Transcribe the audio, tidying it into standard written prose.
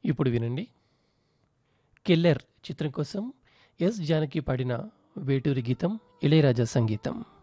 ఇప్పుడు వినండి. 'కిల్లర్' చిత్రం కోసం ఎస్ జానకి పాడిన వేటూరి గీతం, ఇళయరాజా సంగీతం.